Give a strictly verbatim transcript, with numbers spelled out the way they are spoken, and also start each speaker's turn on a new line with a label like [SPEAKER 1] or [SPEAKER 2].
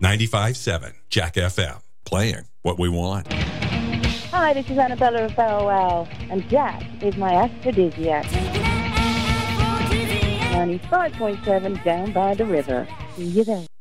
[SPEAKER 1] ninety-five point seven Jack F M. Playing what we want.
[SPEAKER 2] Hi, this is Annabella of Bow Wow, and Jack is my aphrodisiac. ninety-five point seven down by the river. See you there.